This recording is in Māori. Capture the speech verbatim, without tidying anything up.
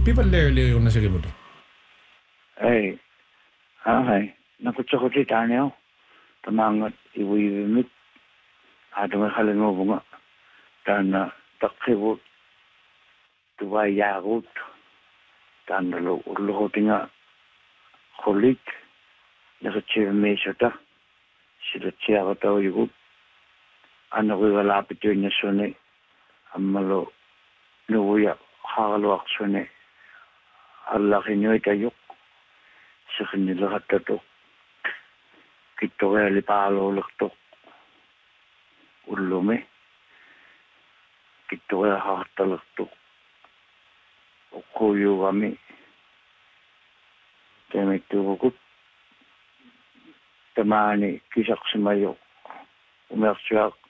pipalle una serie moto. Ei, ai, nakutsako ti taneo, tamangat iwi-imit, ato nga kalingo bunga, tana takibu, tuwai yagut, tana lo urlo tinga kolik, nakatsiya mesota, sila tsiya kataw yugut, ano ko walapit yun niya sune, amalo, nuya, hakalwak sune, alaki nyo itayok, sa kanila katatok, kito kaya lipalo laktok, ulume, kito kaya hakatalaktok, ukuyo kami, kaya may tuwakot, tamani, kisak si mayo, umersiyak,